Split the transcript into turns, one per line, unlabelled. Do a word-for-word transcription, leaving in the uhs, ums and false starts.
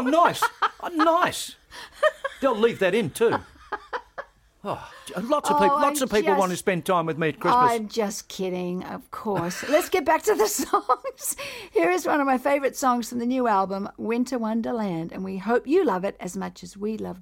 nice. Oh, nice. They'll leave that in too. Oh, lots of people,
Oh,
lots
I'm
of people
just-
want to spend time with me at Christmas.
I'm just kidding, of course. Let's get back to the songs. Here is one of my favourite songs from the new album, Winter Wonderland, and we hope you love it as much as we love